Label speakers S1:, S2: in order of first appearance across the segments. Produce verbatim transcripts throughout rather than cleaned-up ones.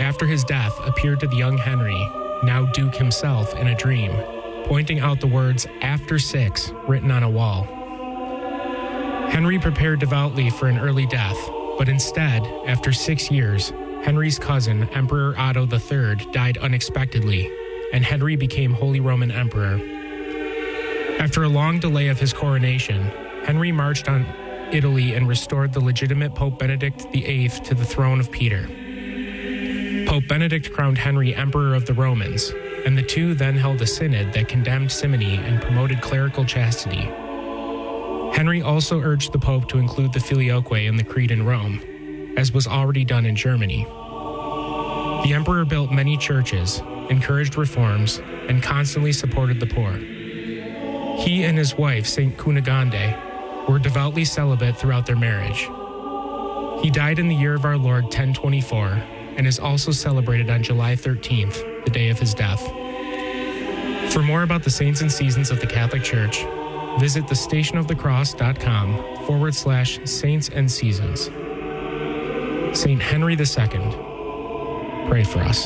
S1: after his death, appeared to the young Henry, now Duke himself, in a dream, pointing out the words "after six" written on a wall. Henry prepared devoutly for an early death, but instead, after six years, Henry's cousin, Emperor Otto the Third, died unexpectedly, and Henry became Holy Roman Emperor. After a long delay of his coronation, Henry marched on Italy and restored the legitimate Pope Benedict the Eighth to the throne of Peter. Pope Benedict crowned Henry Emperor of the Romans, and the two then held a synod that condemned simony and promoted clerical chastity. Henry also urged the Pope to include the Filioque in the Creed in Rome, as was already done in Germany. The emperor built many churches, encouraged reforms, and constantly supported the poor. He and his wife, Saint Cunegonde, were devoutly celibate throughout their marriage. He died in the year of our Lord ten twenty-four and is also celebrated on July thirteenth, the day of his death. For more about the saints and seasons of the Catholic Church, visit thestationofthecross.com forward slash saints and seasons. Saint Henry the Second, pray for us.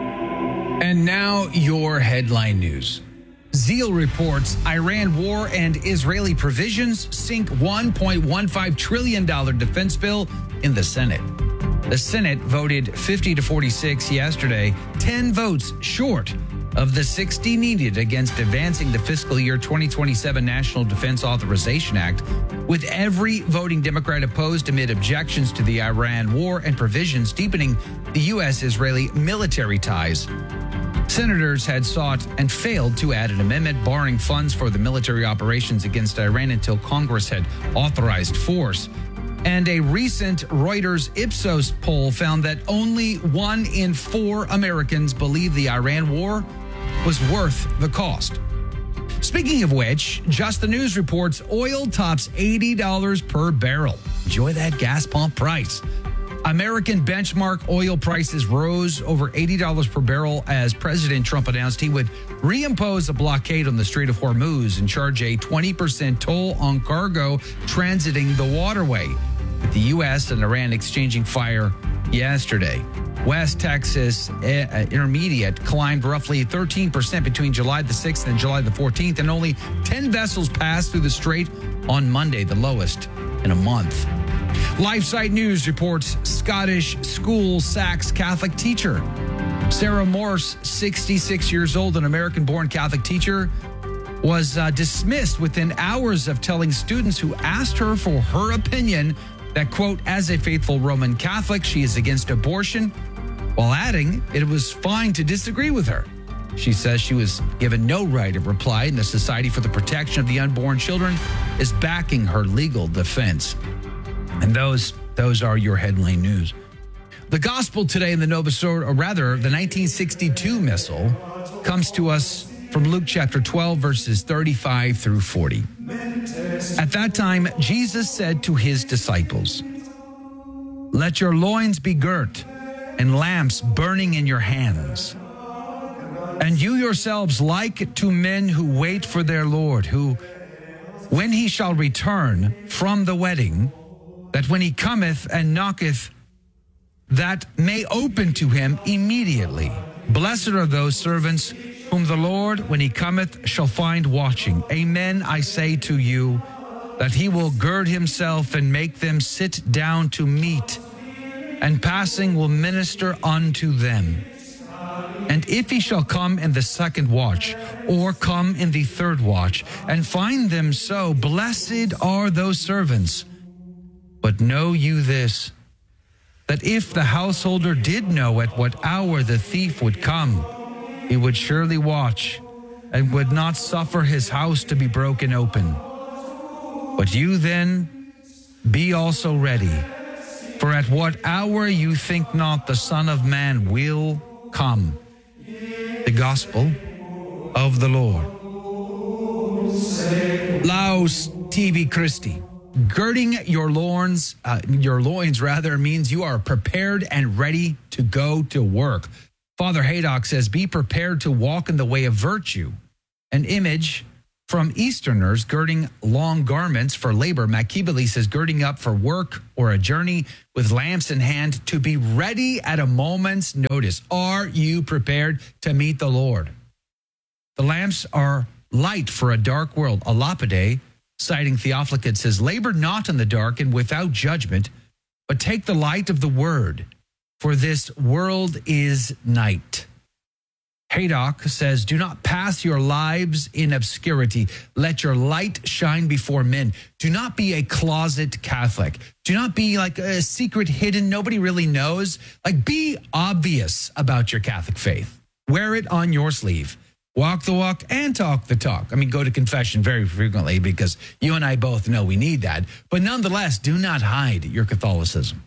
S2: And now your headline news. Zeal reports Iran war and Israeli provisions sink one point one five trillion dollars defense bill in the Senate. The Senate voted fifty to forty-six yesterday, ten votes short of the sixty needed against advancing the fiscal year twenty twenty-seven National Defense Authorization Act, with every voting Democrat opposed amid objections to the Iran war and provisions deepening the U S-Israeli military ties. Senators had sought and failed to add an amendment barring funds for the military operations against Iran until Congress had authorized force. And a recent Reuters Ipsos poll found that only one in four Americans believe the Iran war was worth the cost. Speaking of which, Just the News reports oil tops eighty dollars per barrel. Enjoy that gas pump price. American benchmark oil prices rose over eighty dollars per barrel as President Trump announced he would reimpose a blockade on the Strait of Hormuz and charge a twenty percent toll on cargo transiting the waterway, with the U S and Iran exchanging fire yesterday. West Texas uh, Intermediate climbed roughly thirteen percent between July the sixth and July the fourteenth, and only ten vessels passed through the strait on Monday, the lowest in a month. LifeSite News reports Scottish school sacks Catholic teacher. Sarah Morse, sixty-six years old, an American-born Catholic teacher, was uh, dismissed within hours of telling students who asked her for her opinion that, quote, as a faithful Roman Catholic, she is against abortion, while adding it was fine to disagree with her. She says she was given no right of reply, and the Society for the Protection of the Unborn Children is backing her legal defense. And those those are your headline news. The gospel today in the Novus Ordo, or rather the nineteen sixty-two Missal, comes to us from Luke chapter twelve, verses thirty-five through forty. At that time, Jesus said to his disciples, "Let your loins be girt and lamps burning in your hands. And you yourselves like to men who wait for their Lord, who, when he shall return from the wedding, that when he cometh and knocketh, that may open to him immediately. Blessed are those servants whom the Lord, when he cometh, shall find watching. Amen, I say to you, that he will gird himself and make them sit down to meat, and passing will minister unto them. And if he shall come in the second watch, or come in the third watch, and find them so, blessed are those servants. But know you this, that if the householder did know at what hour the thief would come, he would surely watch, and would not suffer his house to be broken open. But you then be also ready, for at what hour you think not the Son of Man will come." The Gospel of the Lord. Laus tibi Christi. Girding your loins, uh, your loins rather, means you are prepared and ready to go to work. Father Haydock says, be prepared to walk in the way of virtue, an image From Easterners girding long garments for labor, Makibeli says girding up for work or a journey with lamps in hand to be ready at a moment's notice. Are you prepared to meet the Lord? The lamps are light for a dark world. Alapide, citing Theophilus, says, labor not in the dark and without judgment, but take the light of the word, for this world is night. Haydock says, do not pass your lives in obscurity. Let your light shine before men. Do not be a closet Catholic. Do not be like a secret hidden. Nobody really knows. Like, be obvious about your Catholic faith. Wear it on your sleeve. Walk the walk and talk the talk. I mean, go to confession very frequently because you and I both know we need that. But nonetheless, do not hide your Catholicism.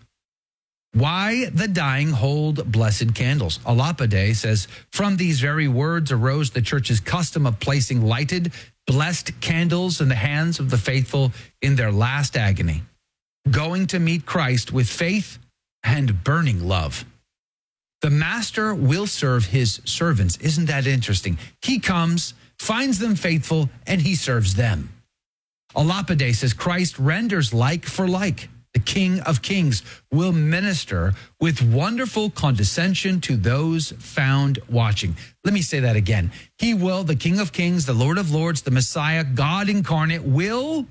S2: Why the dying hold blessed candles? Alapide says, from these very words arose the church's custom of placing lighted, blessed candles in the hands of the faithful in their last agony, going to meet Christ with faith and burning love. The master will serve his servants. Isn't that interesting? He comes, finds them faithful, and he serves them. Alapide says, Christ renders like for like. The King of Kings will minister with wonderful condescension to those found watching. Let me say that again. He will, the King of Kings, the Lord of Lords, the Messiah, God incarnate, will,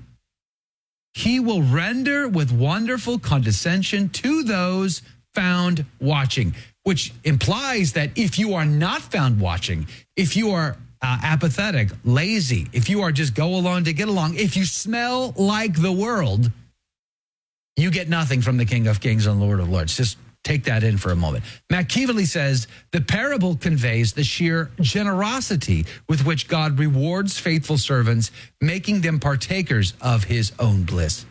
S2: he will render with wonderful condescension to those found watching, which implies that if you are not found watching, if you are uh, apathetic, lazy, if you are just go along to get along, if you smell like the world, you get nothing from the King of Kings and Lord of Lords. Just take that in for a moment. Makiveli says, the parable conveys the sheer generosity with which God rewards faithful servants, making them partakers of his own bliss.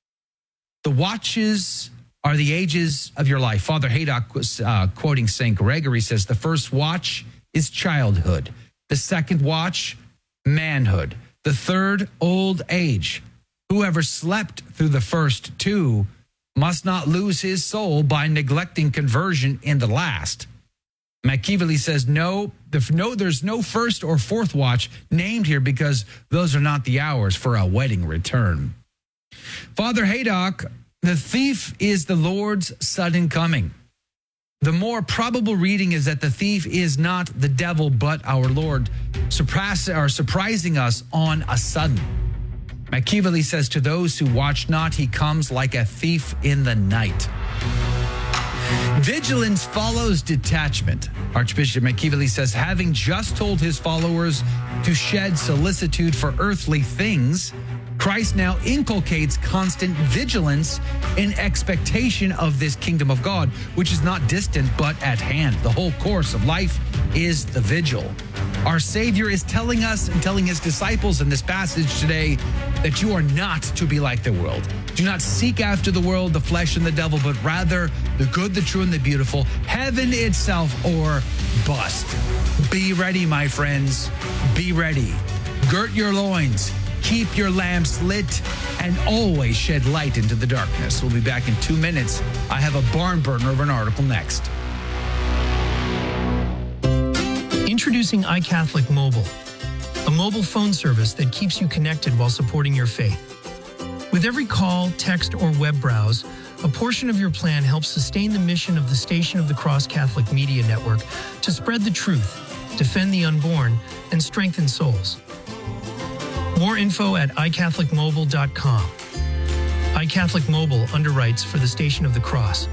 S2: The watches are the ages of your life. Father Haydock, uh, quoting Saint Gregory, says, the first watch is childhood. The second watch, manhood. The third, old age. Whoever slept through the first two must not lose his soul by neglecting conversion in the last. Makiveli says, no, the, no, there's no first or fourth watch named here because those are not the hours for a wedding return. Father Haydock, the thief is the Lord's sudden coming. The more probable reading is that the thief is not the devil, but our Lord, surpass, or surprising us on a sudden. Makiveli says, to those who watch not, he comes like a thief in the night. Vigilance follows detachment. Archbishop Makiveli says, having just told his followers to shed solicitude for earthly things, Christ now inculcates constant vigilance in expectation of this kingdom of God, which is not distant but at hand. The whole course of life is the vigil. Our Savior is telling us and telling his disciples in this passage today that you are not to be like the world. Do not seek after the world, the flesh, and the devil, but rather the good, the true, and the beautiful, heaven itself, or bust. Be ready, my friends. Be ready. Girt your loins. Keep your lamps lit and always shed light into the darkness. We'll be back in two minutes. I have a barn burner of an article next.
S3: Introducing iCatholic Mobile, a mobile phone service that keeps you connected while supporting your faith. With every call, text, or web browse, a portion of your plan helps sustain the mission of the Station of the Cross Catholic Media Network to spread the truth, defend the unborn, and strengthen souls. More info at i catholic mobile dot com. iCatholic Mobile underwrites for the Station of the Cross.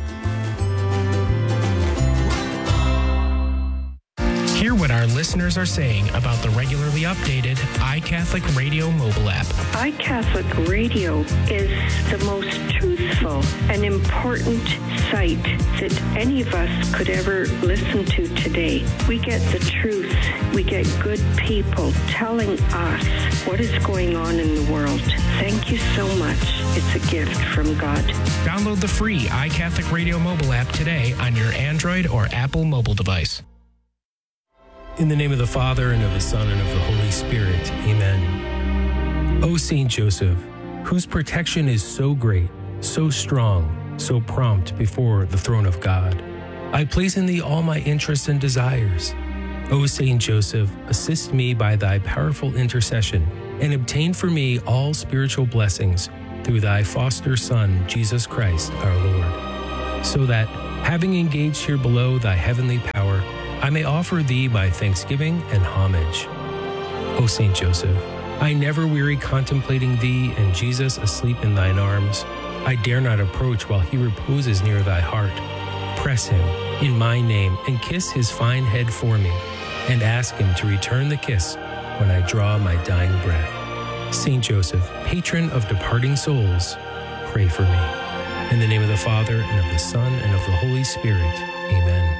S1: Hear what our listeners are saying about the regularly updated iCatholic Radio mobile app.
S4: iCatholic Radio is the most truthful and important site that any of us could ever listen to today. We get the truth. We get good people telling us what is going on in the world. Thank you so much. It's a gift from God.
S1: Download the free iCatholic Radio mobile app today on your Android or Apple mobile device.
S5: In the name of the Father, and of the Son, and of the Holy Spirit. Amen. O Saint Joseph, whose protection is so great, so strong, so prompt before the throne of God, I place in thee all my interests and desires. O Saint Joseph, assist me by thy powerful intercession, and obtain for me all spiritual blessings through thy foster Son, Jesus Christ, our Lord, so that, having engaged here below thy heavenly power, I may offer thee my thanksgiving and homage. O Saint Joseph, I never weary contemplating thee and Jesus asleep in thine arms. I dare not approach while he reposes near thy heart. Press him in my name and kiss his fine head for me, and ask him to return the kiss when I draw my dying breath. Saint Joseph, patron of departing souls, pray for me. In the name of the Father, and of the Son, and of the Holy Spirit. Amen.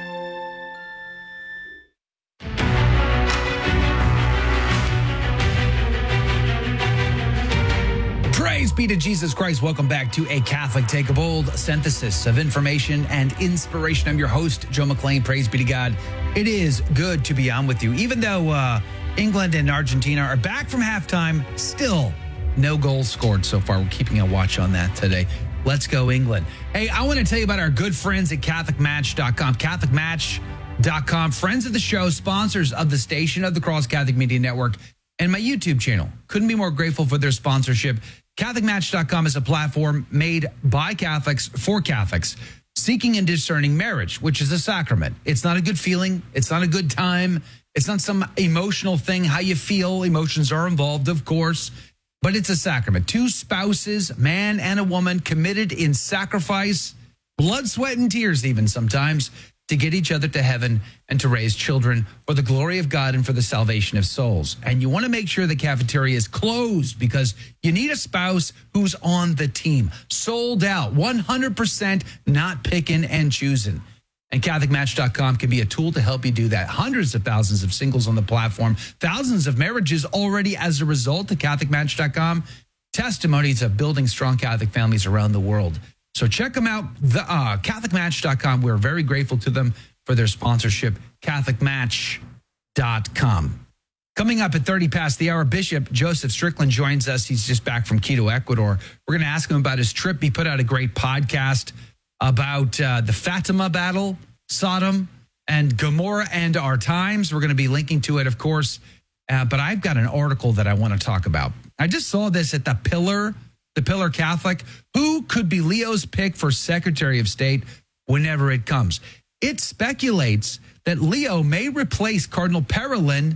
S2: Praise be to Jesus Christ. Welcome back to A Catholic Take a Bold, synthesis of information and inspiration. I'm your host, Joe McLean. Praise be to God. It is good to be on with you. Even though uh, England and Argentina are back from halftime, still no goals scored so far. We're keeping a watch on that today. Let's go, England. Hey, I want to tell you about our good friends at Catholic Match dot com. Catholic Match dot com, friends of the show, sponsors of the station of the Cross Catholic Media Network, and my YouTube channel. Couldn't be more grateful for their sponsorship. Catholic Match dot com is a platform made by Catholics for Catholics seeking and discerning marriage, which is a sacrament. It's not a good feeling. It's not a good time. It's not some emotional thing, how you feel. Emotions are involved, of course, but it's a sacrament. Two spouses, man and a woman, committed in sacrifice, blood, sweat, and tears even sometimes, to get each other to heaven and to raise children for the glory of God and for the salvation of souls. And you want to make sure the cafeteria is closed because you need a spouse who's on the team. Sold out, one hundred percent, not picking and choosing. And Catholic Match dot com can be a tool to help you do that. Hundreds of thousands of singles on the platform, thousands of marriages already as a result of Catholic Match dot com. Testimonies of building strong Catholic families around the world. So check them out, the uh, Catholic Match dot com. We're very grateful to them for their sponsorship, Catholic Match dot com. Coming up at thirty past the hour, Bishop Joseph Strickland joins us. He's just back from Quito, Ecuador. We're going to ask him about his trip. He put out a great podcast about uh, the Fatima battle, Sodom and Gomorrah and our times. We're going to be linking to it, of course. Uh, but I've got an article that I want to talk about. I just saw this at the Pillar The Pillar Catholic. Who could be Leo's pick for Secretary of State whenever it comes? It speculates that Leo may replace Cardinal Parolin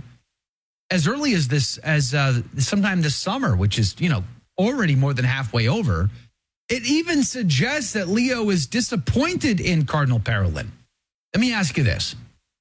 S2: as early as this, as uh, sometime this summer, which is, you know, already more than halfway over. It even suggests that Leo is disappointed in Cardinal Parolin. Let me ask you this.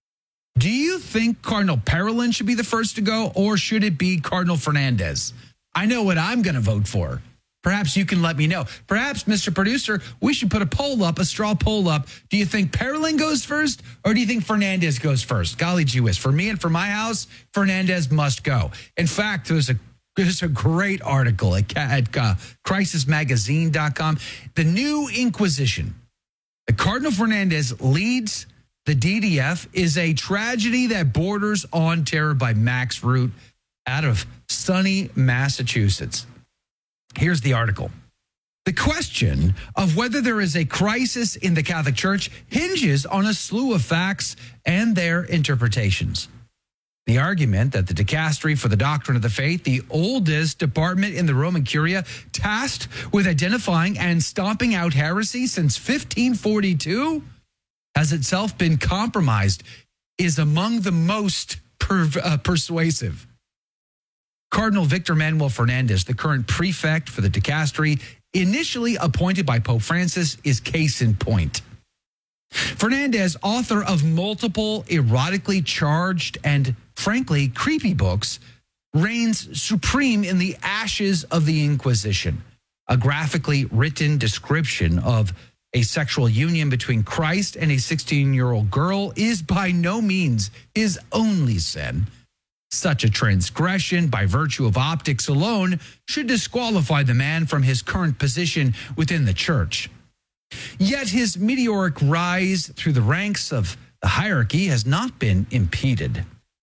S2: Do you think Cardinal Parolin should be the first to go, or should it be Cardinal Fernandez? I know what I'm going to vote for. Perhaps you can let me know. Perhaps, Mister Producer, we should put a poll up, a straw poll up. Do you think Parolin goes first, or do you think Fernandez goes first? Golly gee whiz. For me and for my house, Fernandez must go. In fact, there's a there's a great article at, at uh, crisis magazine dot com. The new Inquisition. The Cardinal Fernandez leads the D D F is a tragedy that borders on terror by Max Root out of sunny Massachusetts. Here's the article. The question of whether there is a crisis in the Catholic Church hinges on a slew of facts and their interpretations. The argument that the Dicastery for the Doctrine of the Faith, the oldest department in the Roman Curia, tasked with identifying and stomping out heresy since fifteen forty-two, has itself been compromised, is among the most per, uh, persuasive. Cardinal Victor Manuel Fernandez, the current prefect for the dicastery, initially appointed by Pope Francis, is case in point. Fernandez, author of multiple erotically charged and, frankly, creepy books, reigns supreme in the ashes of the Inquisition. A graphically written description of a sexual union between Christ and a sixteen-year-old girl is by no means his only sin. Such a transgression, by virtue of optics alone, should disqualify the man from his current position within the church. Yet his meteoric rise through the ranks of the hierarchy has not been impeded.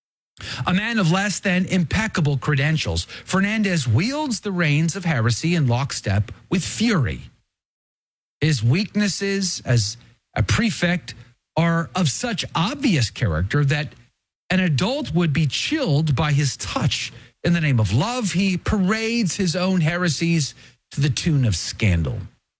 S2: A man of less than impeccable credentials, Fernandez wields the reins of heresy in lockstep with fury. His weaknesses as a prefect are of such obvious character that an adult would be chilled by his touch In the name of love, he parades his own heresies to the tune of scandal.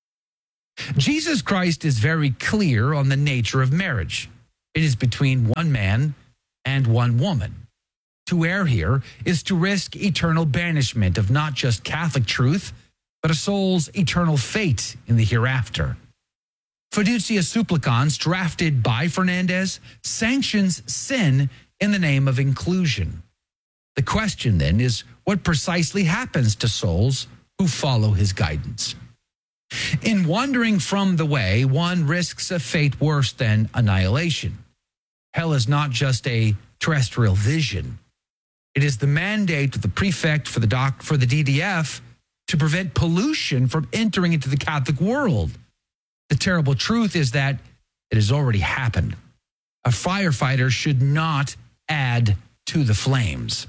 S2: Jesus Christ is very clear on the nature of marriage. It is between one man and one woman. To err here is to risk eternal banishment of not just Catholic truth, but a soul's eternal fate in the hereafter. Fiducia Supplicans, drafted by Fernandez, sanctions sin in the name of inclusion. The question then is, what precisely happens to souls who follow his guidance? In wandering from the way, one risks a fate worse than annihilation. Hell is not just a terrestrial vision. It is the mandate of the prefect for the doc, for the D D F to prevent pollution from entering into the Catholic world. The terrible truth is that it has already happened. A firefighter should not add to the flames.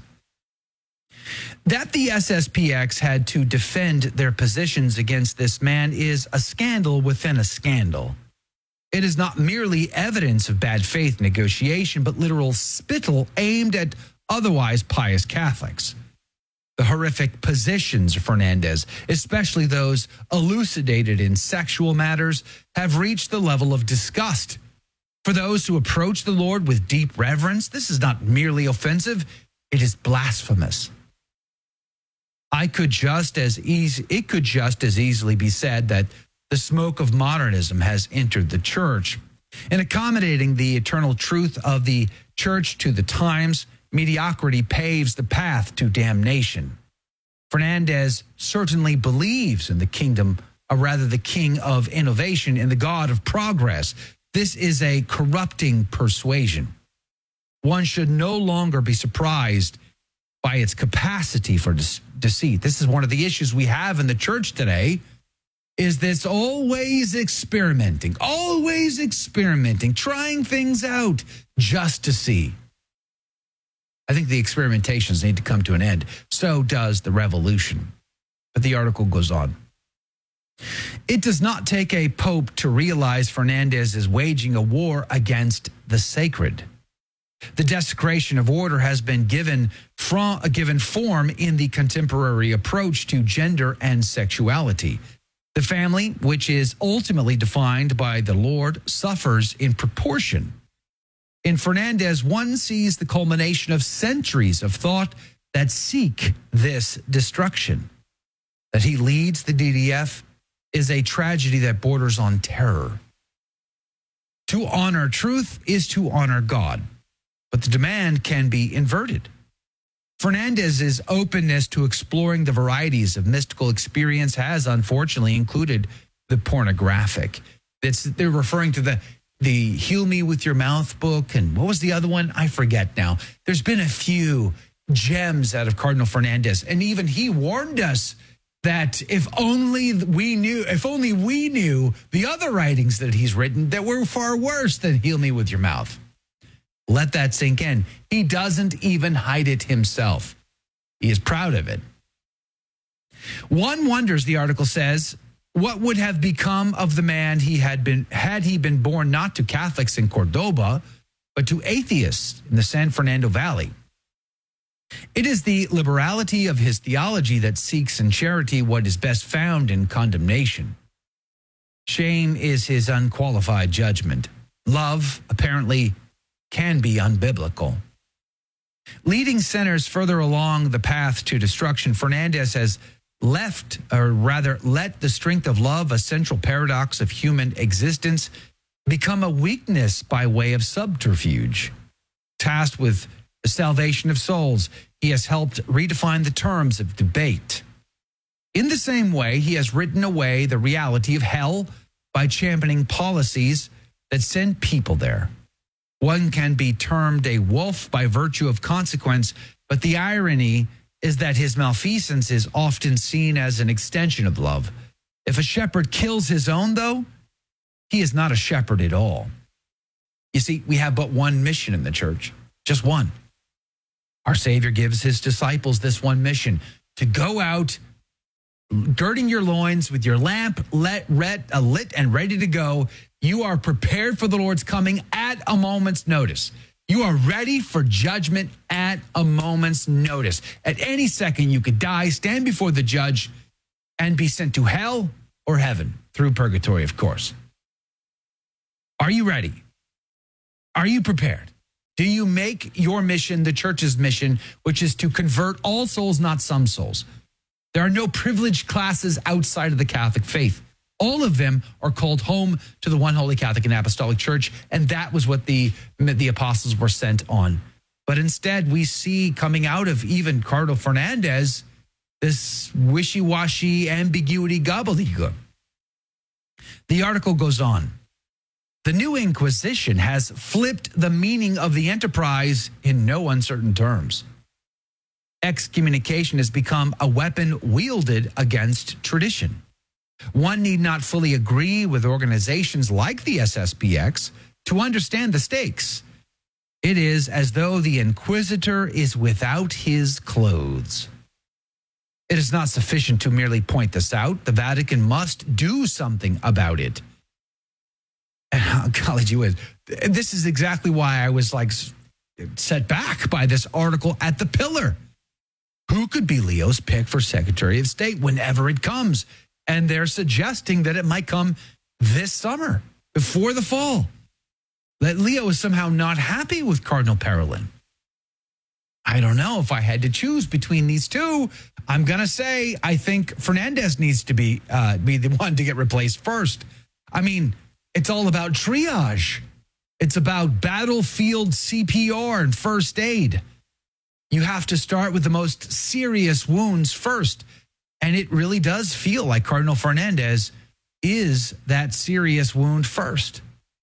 S2: That the S S P X had to defend their positions against this man is a scandal within a scandal. It is not merely evidence of bad faith negotiation, but literal spittle aimed at otherwise pious Catholics. The horrific positions of Fernandez, especially those elucidated in sexual matters, have reached the level of disgust. For those who approach the Lord with deep reverence, this is not merely offensive, it is blasphemous. I could just as easy, it could just as easily be said that the smoke of modernism has entered the church. In accommodating the eternal truth of the church to the times, mediocrity paves the path to damnation. Fernandez certainly believes in the kingdom, or rather the king of innovation, and the God of progress. This is a corrupting persuasion. One should no longer be surprised by its capacity for deceit. This is one of the issues we have in the church today, is this always experimenting, always experimenting, trying things out just to see. I think the experimentations need to come to an end. So does the revolution. But the article goes on. It does not take a pope to realize Fernandez is waging a war against the sacred. The desecration of order has been given from a given form in the contemporary approach to gender and sexuality. The family, which is ultimately defined by the Lord, suffers in proportion. In Fernandez, one sees the culmination of centuries of thought that seek this destruction. That he leads the D D F is a tragedy that borders on terror. To honor truth is to honor God, but the demand can be inverted. Fernandez's openness to exploring the varieties of mystical experience has unfortunately included the pornographic. It's, they're referring to the, the Heal Me With Your Mouth book, and what was the other one? I forget now. There's been a few gems out of Cardinal Fernandez, and even he warned us that if only we knew, if only we knew the other writings that he's written that were far worse than Heal Me With Your Mouth. Let that sink in. He doesn't even hide it himself. He is proud of it. One wonders, the article says, what would have become of the man he had been had he been born not to Catholics in Cordoba, but to atheists in the San Fernando Valley. It is the liberality of his theology that seeks in charity what is best found in condemnation. Shame is his unqualified judgment. Love, apparently, can be unbiblical. Leading sinners further along the path to destruction, Fernandez has left, or rather let the strength of love, a central paradox of human existence, become a weakness by way of subterfuge. Tasked with the salvation of souls, he has helped redefine the terms of debate. In the same way, he has written away the reality of hell by championing policies that send people there. One can be termed a wolf by virtue of consequence, but the irony is that his malfeasance is often seen as an extension of love. If a shepherd kills his own, though, he is not a shepherd at all. You see, we have but one mission in the church, just one. Our Savior gives his disciples this one mission, to go out, girding your loins with your lamp let, red, uh, lit and ready to go. You are prepared for the Lord's coming at a moment's notice. You are ready for judgment at a moment's notice. At any second, you could die, stand before the judge, and be sent to hell or heaven, through purgatory, of course. Are you ready? Are you prepared? Do you make your mission the church's mission, which is to convert all souls, not some souls? There are no privileged classes outside of the Catholic faith. All of them are called home to the one holy Catholic and Apostolic Church, and that was what the, the apostles were sent on. But instead, we see coming out of even Cardinal Fernandez, this wishy-washy ambiguity gobbledygook. The article goes on. The new Inquisition has flipped the meaning of the enterprise in no uncertain terms. Excommunication has become a weapon wielded against tradition. One need not fully agree with organizations like the S S P X to understand the stakes. It is as though the inquisitor is without his clothes. It is not sufficient to merely point this out. The Vatican must do something about it. And golly, you would. This is exactly why I was like set back by this article at The Pillar. Who could be Leo's pick for Secretary of State whenever it comes? And they're suggesting that it might come this summer, before the fall. That Leo is somehow not happy with Cardinal Parolin. I don't know. If I had to choose between these two, I'm going to say I think Fernandez needs to be, uh, be the one to get replaced first. I mean, it's all about triage. It's about battlefield C P R and first aid. You have to start with the most serious wounds first. And it really does feel like Cardinal Fernandez is that serious wound first,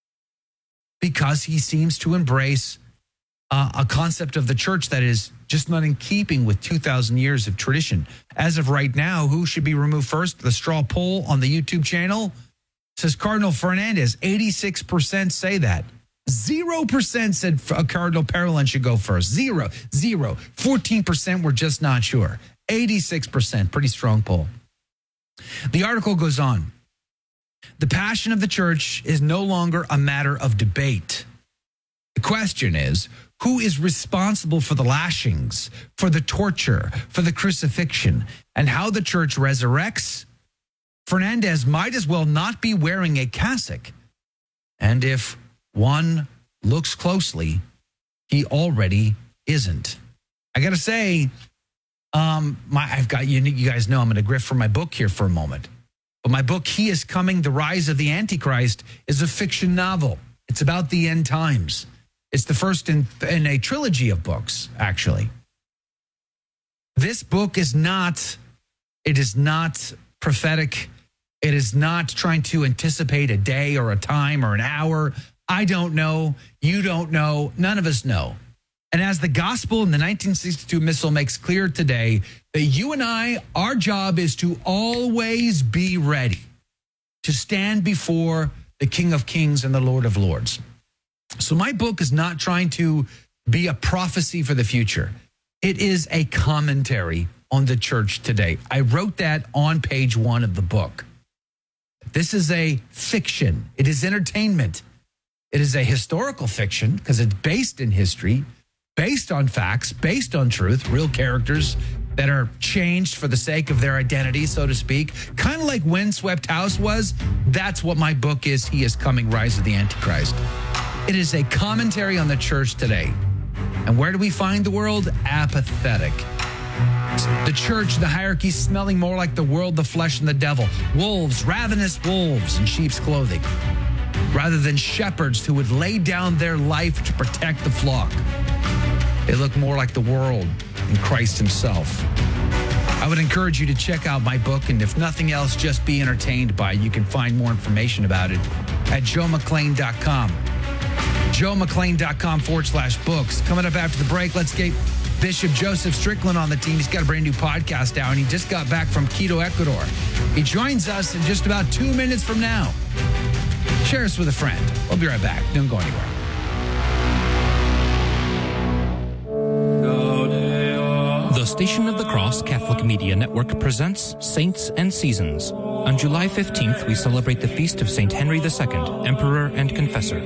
S2: because he seems to embrace uh, a concept of the church that is just not in keeping with two thousand years of tradition. As of right now, who should be removed first? The straw poll on the YouTube channel says Cardinal Fernandez. eighty-six percent say that. Zero percent said Cardinal Parolin should go first. Zero, zero. fourteen percent were just not sure. eighty-six percent, pretty strong poll. The article goes on. The passion of the church is no longer a matter of debate. The question is, who is responsible for the lashings, for the torture, for the crucifixion, and how the church resurrects? Fernandez might as well not be wearing a cassock. And if one looks closely, he already isn't. I got to say, um, my I've got you. You guys know I'm going to grift for my book here for a moment. But my book, He is Coming: The Rise of the Antichrist, is a fiction novel. It's about the end times. It's the first in, in a trilogy of books, actually. This book is not, it is not prophetic. It is not trying to anticipate a day or a time or an hour. I don't know. You don't know. None of us know. And as the gospel in the nineteen sixty-two Missal makes clear today, that you and I, our job is to always be ready to stand before the King of Kings and the Lord of Lords. So my book is not trying to be a prophecy for the future. It is a commentary on the church today. I wrote that on page one of the book. This is a fiction. It is entertainment. It is a historical fiction because it's based in history, based on facts, based on truth, real characters that are changed for the sake of their identity, so to speak. Kind of like Windswept House was. That's what my book is, He is Coming: Rise of the Antichrist. It is a commentary on the church today. And where do we find the world? Apathetic. The church, the hierarchy, smelling more like the world, the flesh, and the devil. Wolves, ravenous wolves in sheep's clothing, rather than shepherds who would lay down their life to protect the flock. They look more like the world and Christ himself. I would encourage you to check out my book, and if nothing else, just be entertained by it. You can find more information about it at joe mcclain dot com. joe mcclain dot com forward slash books. Coming up after the break, let's get Bishop Joseph Strickland on the team. He's got a brand new podcast out, and he just got back from Quito, Ecuador. He joins us in just about two minutes from now. Share us with a friend. We'll be right back. Don't go anywhere.
S6: The Station of the Cross Catholic Media Network presents Saints and Seasons. On July fifteenth, we celebrate the feast of Saint Henry the Second, Emperor and Confessor.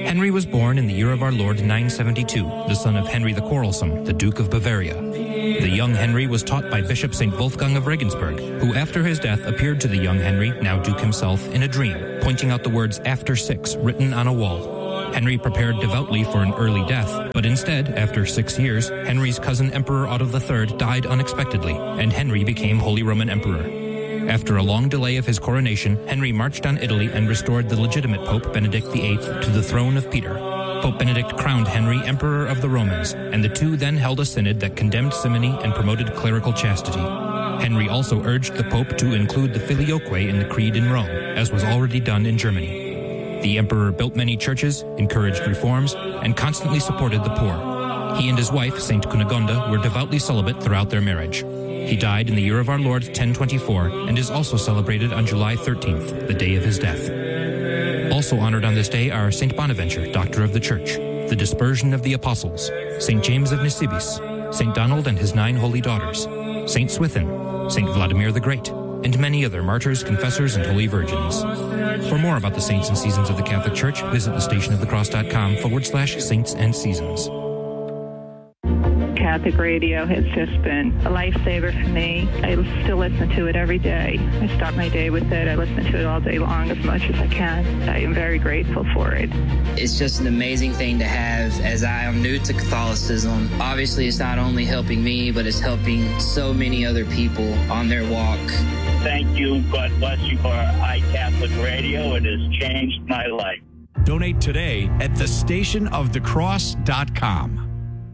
S6: Henry was born in the year of our Lord nine seventy-two, the son of Henry the Quarrelsome, the Duke of Bavaria. The young Henry was taught by Bishop Saint Wolfgang of Regensburg, who after his death appeared to the young Henry, now Duke himself, in a dream, pointing out the words after six written on a wall. Henry prepared devoutly for an early death, but instead, after six years, Henry's cousin Emperor Otto the Third died unexpectedly, and Henry became Holy Roman Emperor. After a long delay of his coronation, Henry marched on Italy and restored the legitimate Pope Benedict the Eighth to the throne of Peter. Pope Benedict crowned Henry Emperor of the Romans, and the two then held a synod that condemned simony and promoted clerical chastity. Henry also urged the Pope to include the filioque in the creed in Rome, as was already done in Germany. The emperor built many churches, encouraged reforms, and constantly supported the poor. He and his wife, Saint Cunegonda, were devoutly celibate throughout their marriage. He died in the year of our Lord ten twenty-four and is also celebrated on July thirteenth, the day of his death. Also honored on this day are Saint Bonaventure, Doctor of the Church, the Dispersion of the Apostles, Saint James of Nisibis, Saint Donald and his nine holy daughters, Saint Swithin, Saint Vladimir the Great, and many other martyrs, confessors, and holy virgins. For more about the saints and seasons of the Catholic Church, visit thestationofthecross.com forward slash saints and seasons.
S7: Catholic radio has just been a lifesaver for me. I still listen to it every day. I start my day with it. I listen to it all day long as much as I can. I am very grateful for it.
S8: It's just an amazing thing to have as I am new to Catholicism. Obviously, it's not only helping me, but it's helping so many other people on their walk.
S9: Thank you. God bless you for iCatholic Radio. It has changed my life.
S10: Donate today at the station of the cross dot com.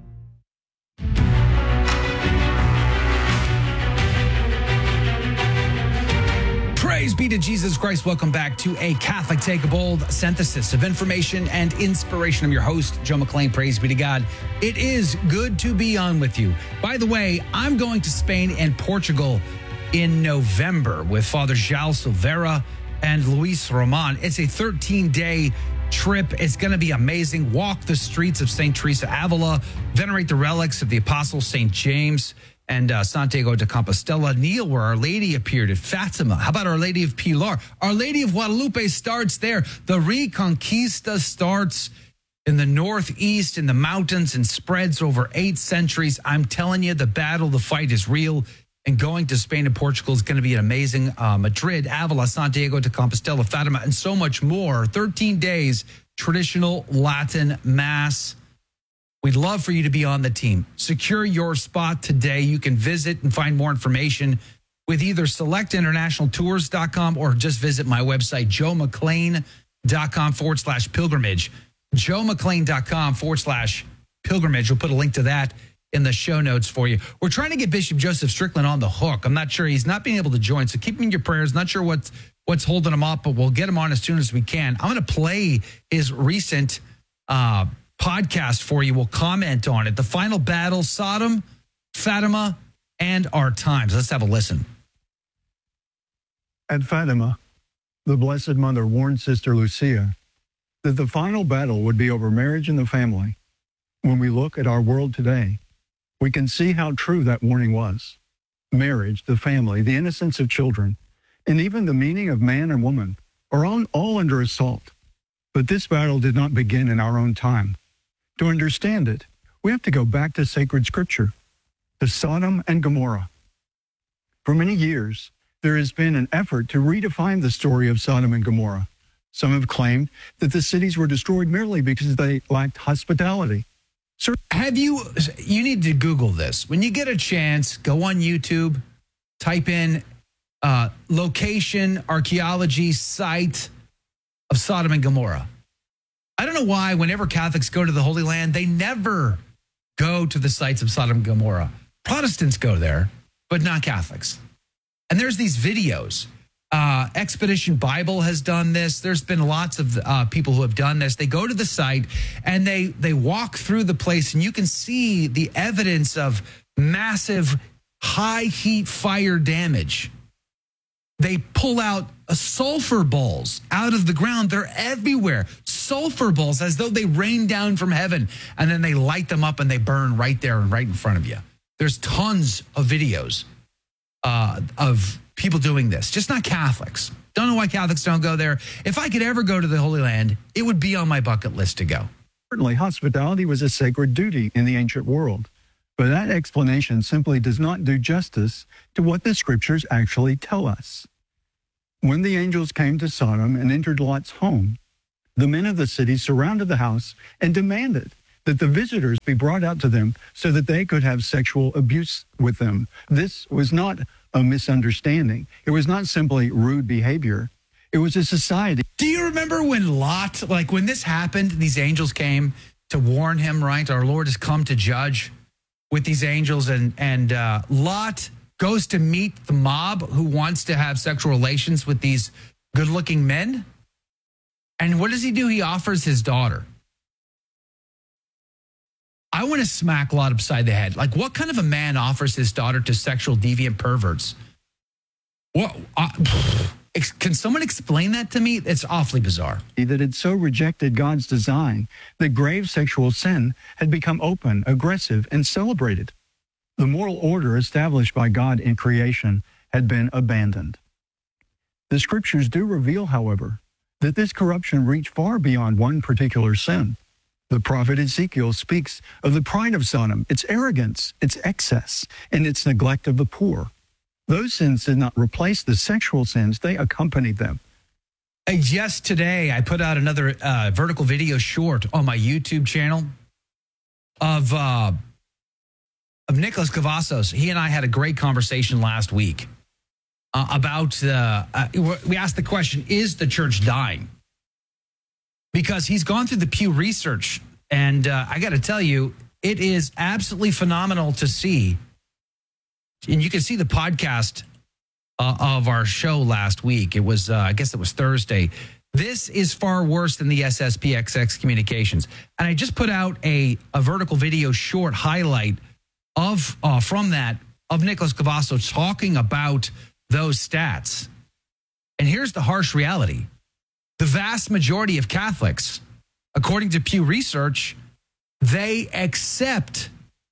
S2: Praise be to Jesus Christ. Welcome back to a Catholic Take a Bold synthesis of information and inspiration. I'm your host, Joe McClain. Praise be to God. It is good to be on with you. By the way, I'm going to Spain and Portugal in November with Father João Silveira and Luis Roman. It's a thirteen-day trip. It's going to be amazing. Walk the streets of Saint Teresa Avila, venerate the relics of the Apostle Saint James and uh, Santiago de Compostela, kneel where Our Lady appeared at Fatima. How about Our Lady of Pilar? Our Lady of Guadalupe starts there. The Reconquista starts in the northeast, in the mountains, and spreads over eight centuries. I'm telling you, the battle, the fight is real. And going to Spain and Portugal is going to be an amazing uh, Madrid, Avila, Santiago de Compostela, Fatima, and so much more. thirteen days, traditional Latin Mass. We'd love for you to be on the team. Secure your spot today. You can visit and find more information with either select international tours dot com or just visit my website, joe mcclain dot com forward slash pilgrimage. joe mcclain dot com forward slash pilgrimage. We'll put a link to that in the show notes for you. We're trying to get Bishop Joseph Strickland on the hook. I'm not sure. He's not being able to join, so keep him in your prayers. Not sure what's, what's holding him up, but we'll get him on as soon as we can. I'm going to play his recent uh podcast for you. We'll comment on it. The Final Battle, Sodom, Fatima, and Our Times. Let's have a listen.
S11: At Fatima, the Blessed Mother warned Sister Lucia that the final battle would be over marriage and the family. When we look at our world today, we can see how true that warning was. Marriage, the family, the innocence of children, and even the meaning of man and woman are all, all under assault. But this battle did not begin in our own time. To understand it, we have to go back to sacred scripture, to Sodom and Gomorrah. For many years, there has been an effort to redefine the story of Sodom and Gomorrah. Some have claimed that the cities were destroyed merely because they lacked hospitality.
S2: Sir, have you, you need to Google this. When you get a chance, go on YouTube, type in uh, location, archaeology, site of Sodom and Gomorrah. I don't know why whenever Catholics go to the Holy Land, they never go to the sites of Sodom and Gomorrah. Protestants go there, but not Catholics. And there's these videos. Uh, Expedition Bible has done this. There's been lots of uh, people who have done this. They go to the site and they they walk through the place, and you can see the evidence of massive high heat fire damage. They pull out uh, sulfur balls out of the ground. They're everywhere. Sulfur balls, as though they rain down from heaven, and then they light them up and they burn right there and right in front of you. There's tons of videos uh, of people doing this, just not Catholics. Don't know why Catholics don't go there. If I could ever go to the Holy Land, it would be on my bucket list to go.
S11: Certainly, hospitality was a sacred duty in the ancient world, but that explanation simply does not do justice to what the scriptures actually tell us. When the angels came to Sodom and entered Lot's home, the men of the city surrounded the house and demanded that the visitors be brought out to them so that they could have sexual abuse with them. This was not a misunderstanding. It was not simply rude behavior. It was a society.
S2: Do you remember when Lot, like when this happened, these angels came to warn him, right? Our Lord has come to judge with these angels, and, and uh, Lot goes to meet the mob who wants to have sexual relations with these good-looking men. And what does he do? He offers his daughter. I want to smack Lot upside the head. Like, what kind of a man offers his daughter to sexual deviant perverts? What? Uh, can someone explain that to me? It's awfully bizarre.
S11: That had so rejected God's design that grave sexual sin had become open, aggressive, and celebrated. The moral order established by God in creation had been abandoned. The scriptures do reveal, however, that this corruption reached far beyond one particular sin. The prophet Ezekiel speaks of the pride of Sodom, its arrogance, its excess, and its neglect of the poor. Those sins did not replace the sexual sins, they accompanied them.
S2: Uh, yes, today I put out another uh, vertical video short on my YouTube channel of, uh, of Nicholas Cavazos. He and I had a great conversation last week uh, about, uh, uh, we asked the question, is the church dying? Because he's gone through the Pew Research, and uh, I got to tell you, it is absolutely phenomenal to see. And you can see the podcast uh, of our show last week. It was, uh, I guess it was Thursday. This is far worse than the S S P X X communications. And I just put out a, a vertical video short highlight of uh, from that of Nicholas Cavazos talking about those stats. And here's the harsh reality. The vast majority of Catholics, according to Pew Research, they accept,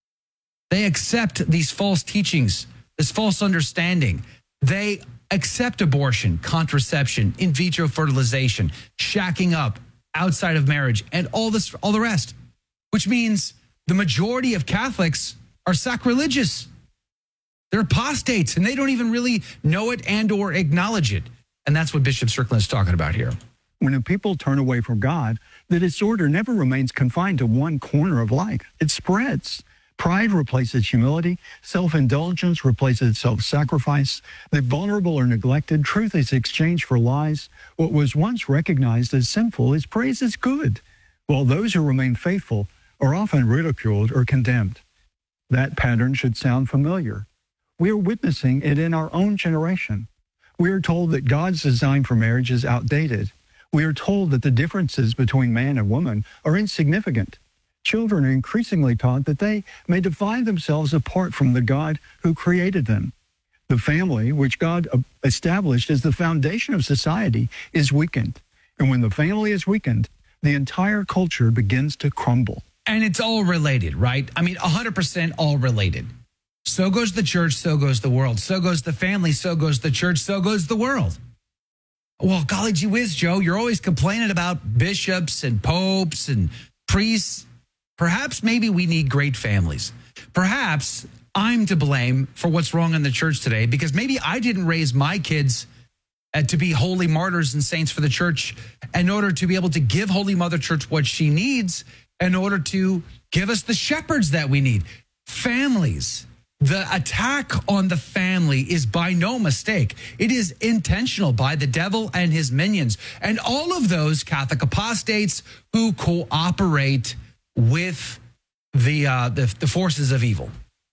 S2: they accept these false teachings, this false understanding. They accept abortion, contraception, in vitro fertilization, shacking up outside of marriage, and all this, all the rest, which means the majority of Catholics are sacrilegious. They're apostates, and they don't even really know it and or acknowledge it. And that's what Bishop Strickland is talking about here.
S11: When a people turn away from God, the disorder never remains confined to one corner of life. It spreads. Pride replaces humility. Self-indulgence replaces self-sacrifice. The vulnerable are neglected. Truth is exchanged for lies. What was once recognized as sinful is praised as good, while those who remain faithful are often ridiculed or condemned. That pattern should sound familiar. We are witnessing it in our own generation. We are told that God's design for marriage is outdated. We are told that the differences between man and woman are insignificant. Children are increasingly taught that they may define themselves apart from the God who created them. The family, which God established as the foundation of society, is weakened. And when the family is weakened, the entire culture begins to crumble.
S2: And it's all related, right? I mean, one hundred percent all related. So goes the church, so goes the world. So goes the family, so goes the church, so goes the world. Well, golly gee whiz, Joe, you're always complaining about bishops and popes and priests. Perhaps maybe we need great families. Perhaps I'm to blame for what's wrong in the church today because maybe I didn't raise my kids uh, to be holy martyrs and saints for the church in order to be able to give Holy Mother Church what she needs in order to give us the shepherds that we need. Families. The attack on the family is by no mistake. It is intentional by the devil and his minions and all of those Catholic apostates who cooperate with the, uh, the, the forces of evil.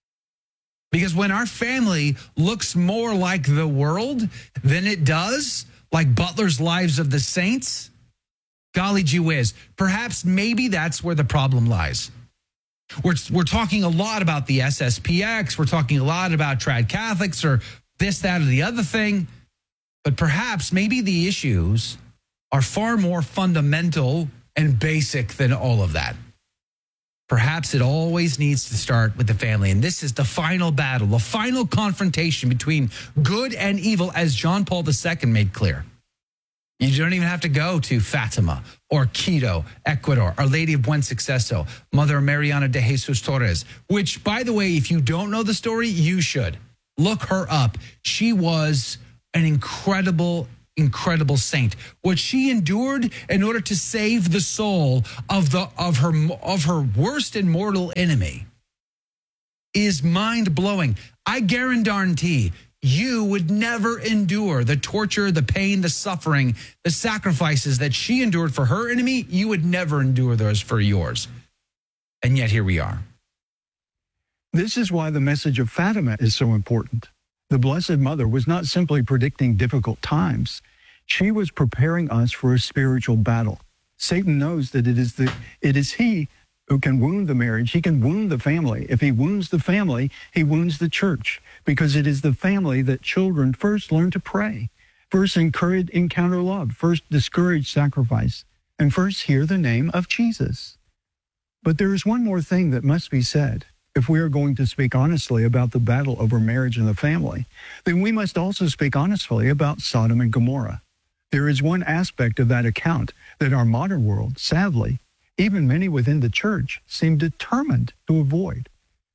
S2: Because when our family looks more like the world than it does, like Butler's Lives of the Saints, golly gee whiz, perhaps maybe that's where the problem lies. We're, we're talking a lot about the S S P X. We're talking a lot about trad Catholics or this, that, or the other thing. But perhaps maybe the issues are far more fundamental and basic than all of that. Perhaps it always needs to start with the family. And this is the final battle, the final confrontation between good and evil, as John Paul the Second made clear. You don't even have to go to Fatima or Quito, Ecuador, Our Lady of Buen Suceso, Mother Mariana de Jesus Torres, which, by the way, if you don't know the story, you should. Look her up. She was an incredible, incredible saint. What she endured in order to save the soul of the of her of her worst and mortal enemy is mind-blowing. I guarantee you would never endure the torture, the pain, the suffering, the sacrifices that she endured for her enemy. You would never endure those for yours. And yet here we are.
S11: This is why the message of Fatima is so important. The Blessed Mother was not simply predicting difficult times. She was preparing us for a spiritual battle. Satan knows that it is the it is he who can wound the marriage. He can wound the family. If he wounds the family, he wounds the church, because it is the family that children first learn to pray, first encourage, encounter love, first discourage sacrifice, and first hear the name of Jesus. But there is one more thing that must be said. If we are going to speak honestly about the battle over marriage and the family, then we must also speak honestly about Sodom and Gomorrah. There is one aspect of that account that our modern world, sadly, even many within the church, seem determined to avoid.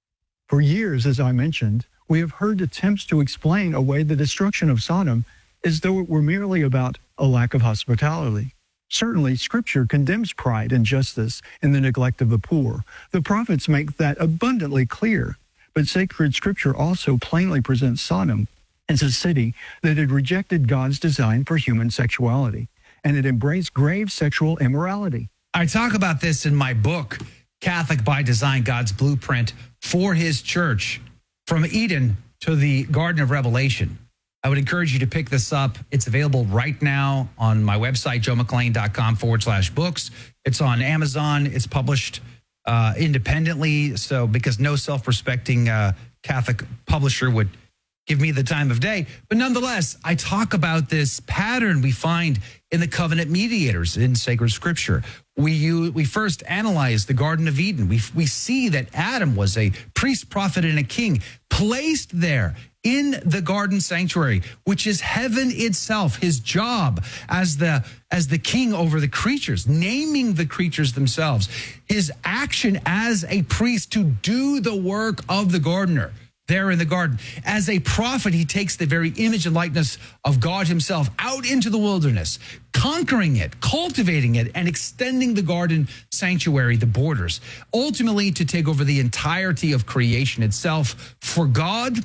S11: For years, as I mentioned, we have heard attempts to explain away the destruction of Sodom as though it were merely about a lack of hospitality. Certainly, Scripture condemns pride and injustice in the neglect of the poor. The prophets make that abundantly clear. But sacred Scripture also plainly presents Sodom as a city that had rejected God's design for human sexuality, and it embraced grave sexual immorality.
S2: I talk about this in my book, Catholic by Design, God's Blueprint for His Church, from Eden to the Garden of Revelation. I would encourage you to pick this up. It's available right now on my website, joe mcclain dot com forward slash books. It's on Amazon. It's published uh, independently, so because no self-respecting uh, Catholic publisher would give me the time of day. But nonetheless, I talk about this pattern we find in the covenant mediators in sacred Scripture. We use, we first analyze the Garden of Eden. We, we see that Adam was a priest, prophet, and a king placed there in the garden sanctuary, which is heaven itself, his job as the as the king over the creatures, naming the creatures themselves, his action as a priest to do the work of the gardener there in the garden. As a prophet, he takes the very image and likeness of God himself out into the wilderness, conquering it, cultivating it, and extending the garden sanctuary, the borders, ultimately to take over the entirety of creation itself for God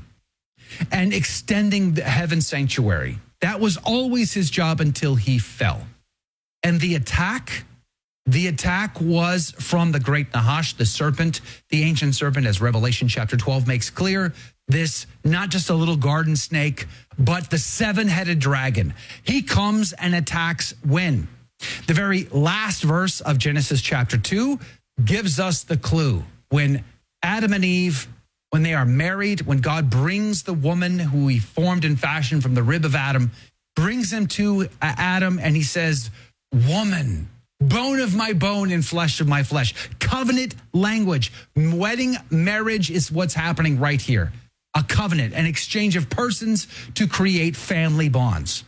S2: and extending the heaven sanctuary. That was always his job until he fell. And the attack, the attack was from the great Nahash, the serpent, the ancient serpent, as Revelation chapter twelve makes clear. This, not just a little garden snake, but the seven-headed dragon. He comes and attacks when? The very last verse of Genesis chapter two gives us the clue. When Adam and Eve, when they are married, when God brings the woman who he formed and fashioned from the rib of Adam, brings him to Adam, and he says, woman, bone of my bone and flesh of my flesh. Covenant language. Wedding, marriage is what's happening right here. A covenant, an exchange of persons to create family bonds.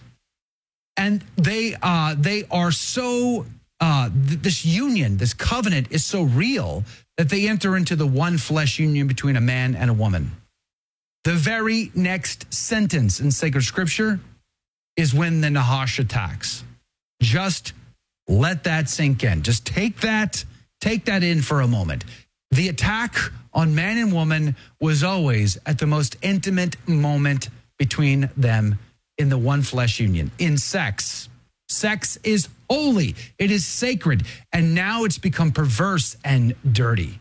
S2: And they uh, they are so, uh, th- this union, this covenant is so real that they enter into the one flesh union between a man and a woman. The very next sentence in sacred Scripture is when the Nahash attacks. Just let that sink in. Just take that, take that in for a moment. The attack on man and woman was always at the most intimate moment between them in the one flesh union, in sex. Sex is holy. It is sacred. And now it's become perverse and dirty.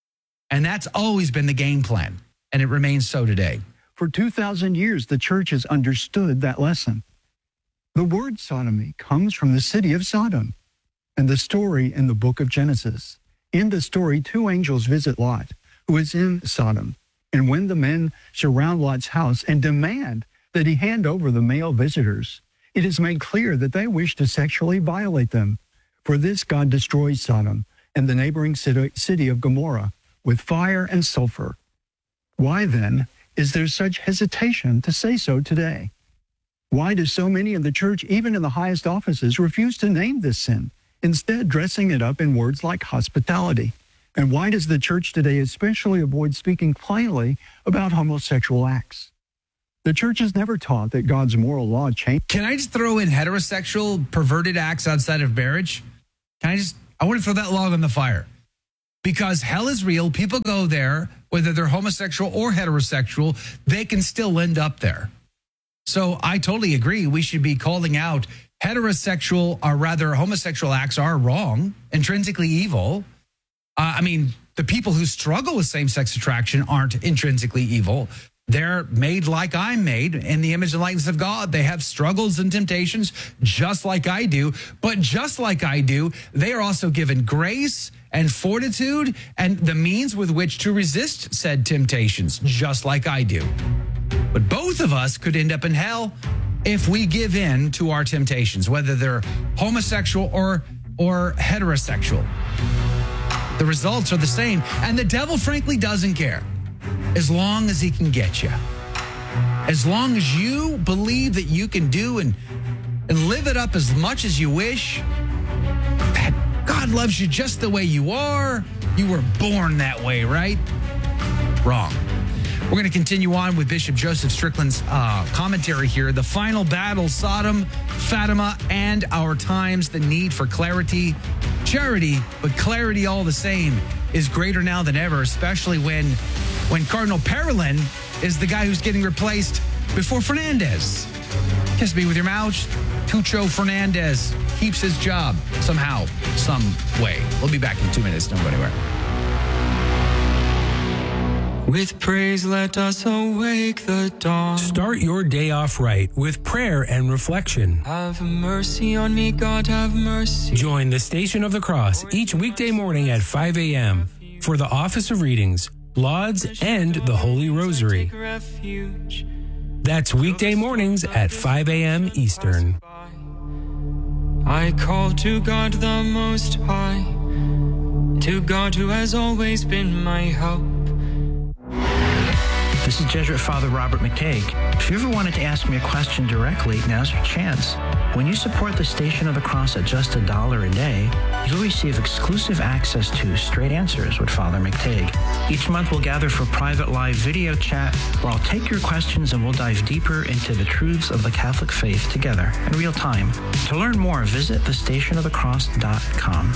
S2: And that's always been the game plan. And it remains so today.
S11: For two thousand years, the church has understood that lesson. The word sodomy comes from the city of Sodom and the story in the book of Genesis. In the story, two angels visit Lot, who is in Sodom. And when the men surround Lot's house and demand that he hand over the male visitors, it is made clear that they wish to sexually violate them. For this, God destroys Sodom and the neighboring city of Gomorrah with fire and sulfur. Why then is there such hesitation to say so today? Why do so many in the church, even in the highest offices, refuse to name this sin, instead dressing it up in words like hospitality? And why does the church today especially avoid speaking plainly about homosexual acts? The church has never taught that God's moral law changed.
S2: Can I just throw in heterosexual perverted acts outside of marriage? Can I just, I want to throw that log on the fire. Because hell is real. People go there, whether they're homosexual or heterosexual, they can still end up there. So I totally agree. We should be calling out heterosexual, or rather homosexual acts are wrong, intrinsically evil. Uh, I mean, the people who struggle with same-sex attraction aren't intrinsically evil. They're made like I'm made in the image and likeness of God. They have struggles and temptations just like I do. But just like I do, they are also given grace and fortitude and the means with which to resist said temptations, just like I do. But both of us could end up in hell if we give in to our temptations, whether they're homosexual or, or heterosexual. The results are the same. And the devil, frankly, doesn't care. As long as he can get you. As long as you believe that you can do and, and live it up as much as you wish, that God loves you just the way you are. You were born that way, right? Wrong. We're going to continue on with Bishop Joseph Strickland's uh, commentary here. The final battle, Sodom, Fatima, and our times, the need for clarity. Charity, but clarity all the same, is greater now than ever, especially when when Cardinal Parolin is the guy who's getting replaced before Fernandez. Kiss me with your mouth. Tucho Fernandez keeps his job somehow, some way. We'll be back in two minutes. Don't go anywhere.
S12: With praise, let us awake the dawn.
S5: Start your day off right with prayer and reflection.
S12: Have mercy on me, God, have mercy.
S5: Join the Station of the Cross each weekday morning at five a.m. for the Office of Readings, Lauds, and the Holy Rosary. That's weekday mornings at five a.m. Eastern.
S12: I call to God the Most High, to God who has always been my help.
S13: This is Jesuit Father Robert McTague. If you ever wanted to ask me a question directly, now's your chance. When you support the Station of the Cross at just a dollar a day, you'll receive exclusive access to Straight Answers with Father McTague. Each month we'll gather for private live video chat where I'll take your questions and we'll dive deeper into the truths of the Catholic faith together in real time. To learn more, visit the station of the cross dot com.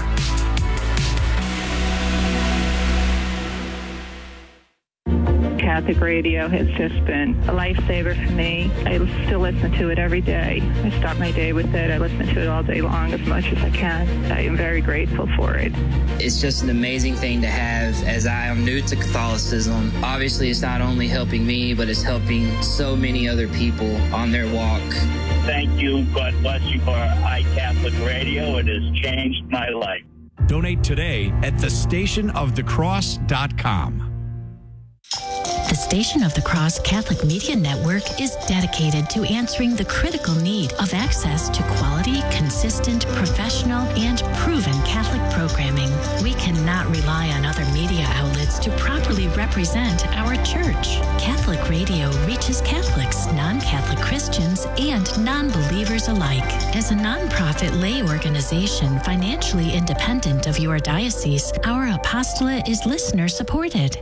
S7: Catholic radio has just been a lifesaver for me. I still listen to it every day. I start my day with it. I listen to it all day long as much as I can. I am very grateful for it.
S8: It's just an amazing thing to have as I am new to Catholicism. Obviously, it's not only helping me, but it's helping so many other people on their walk.
S9: Thank you. God bless you for iCatholic Radio. It has changed my life.
S10: Donate today at the station of the cross dot com.
S14: The Station of the Cross Catholic Media Network is dedicated to answering the critical need of access to quality, consistent, professional, and proven Catholic programming. We cannot rely on other media outlets to properly represent our church. Catholic radio reaches Catholics, non-Catholic Christians, and non-believers alike. As a nonprofit lay organization financially independent of your diocese, our apostolate is listener-supported.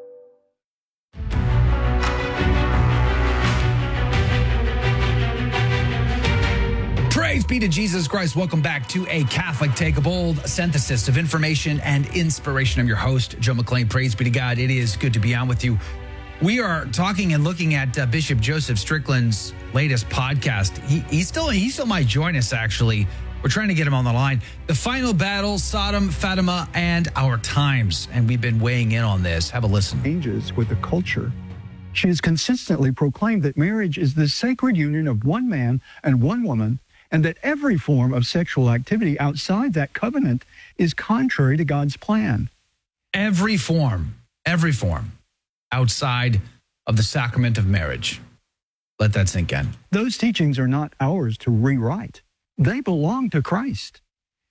S2: Praise be to Jesus Christ. Welcome back to A Catholic Take a Bold, synthesis of information and inspiration. I'm your host, Joe McClain. Praise be to God. It is good to be on with you. We are talking and looking at uh, Bishop Joseph Strickland's latest podcast. He, he still he still might join us, actually. We're trying to get him on the line. The Final Battle, Sodom, Fatima, and Our Times. And we've been weighing in on this. Have a listen.
S11: Changes with the culture. She has consistently proclaimed that marriage is the sacred union of one man and one woman, and that every form of sexual activity outside that covenant is contrary to God's plan.
S2: Every form, every form outside of the sacrament of marriage. Let that sink in.
S11: Those teachings are not ours to rewrite. They belong to Christ.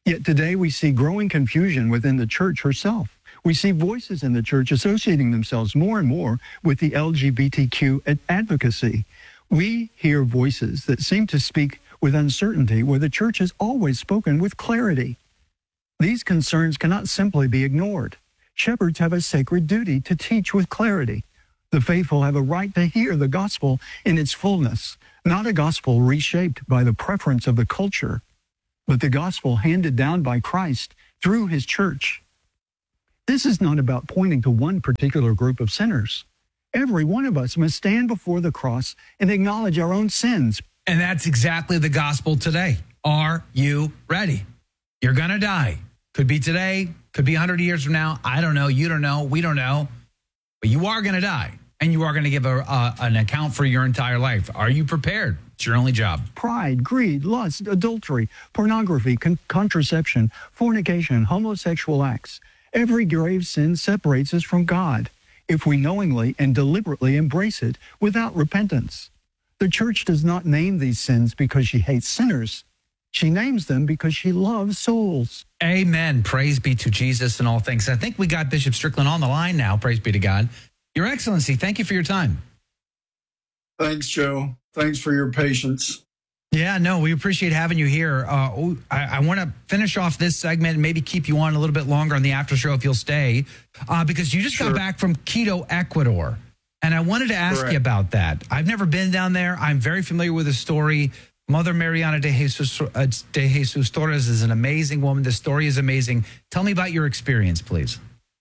S11: Yet today we see growing confusion within the church herself. We see voices in the church associating themselves more and more with the L G B T Q advocacy. We hear voices that seem to speak with uncertainty where the church has always spoken with clarity. These concerns cannot simply be ignored. Shepherds have a sacred duty to teach with clarity. The faithful have a right to hear the gospel in its fullness, not a gospel reshaped by the preference of the culture, but the gospel handed down by Christ through his church. This is not about pointing to one particular group of sinners. Every one of us must stand before the cross and acknowledge our own sins.
S2: And that's exactly the gospel today. Are you ready? You're going to die. Could be today, could be one hundred years from now. I don't know. You don't know. We don't know. But you are going to die, and you are going to give a, a, an account for your entire life. Are you prepared? It's your only job.
S11: Pride, greed, lust, adultery, pornography, con- contraception, fornication, homosexual acts. Every grave sin separates us from God if we knowingly and deliberately embrace it without repentance. The church does not name these sins because she hates sinners. She names them because she loves souls.
S2: Amen. Praise be to Jesus in all things. I think we got Bishop Strickland on the line now. Praise be to God. Your Excellency, thank you for your time.
S15: Thanks, Joe. Thanks for your patience.
S2: Yeah, no, we appreciate having you here. Uh, I, I want to finish off this segment and maybe keep you on a little bit longer on the after show if you'll stay, uh, because you just sure. got back from Quito, Ecuador. And I wanted to ask Correct. you about that. I've never been down there. I'm very familiar with the story. Mother Mariana de Jesus, uh, de Jesus Torres is an amazing woman. The story is amazing. Tell me about your experience, please.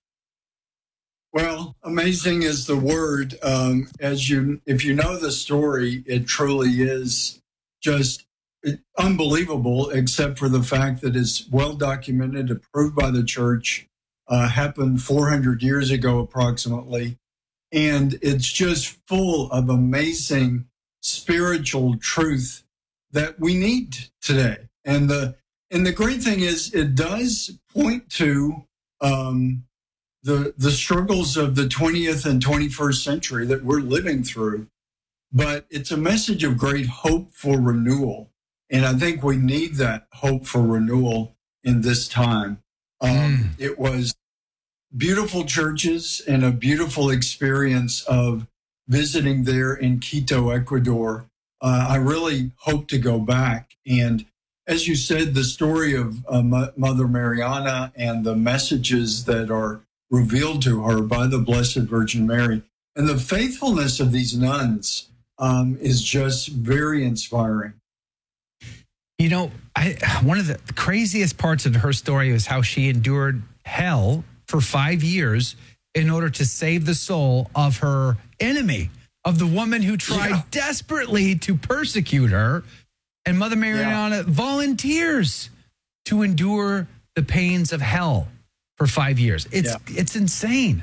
S15: Well, amazing is the word. Um, as you, if you know the story, it truly is just unbelievable, except for the fact that it's well documented, approved by the church, uh, happened four hundred years ago approximately. And it's just full of amazing spiritual truth that we need today. And the and the great thing is it does point to um, the the struggles of the twentieth and twenty-first century that we're living through. But it's a message of great hope for renewal. And I think we need that hope for renewal in this time. Um, mm. It was beautiful churches and a beautiful experience of visiting there in Quito, Ecuador. Uh, I really hope to go back. And as you said, the story of uh, M- Mother Mariana and the messages that are revealed to her by the Blessed Virgin Mary and the faithfulness of these nuns um, is just very inspiring.
S2: You know, I, one of the craziest parts of her story is how she endured hell for five years in order to save the soul of her enemy, of the woman who tried yeah. desperately to persecute her. And Mother Mariana yeah. volunteers to endure the pains of hell for five years. It's yeah. it's insane.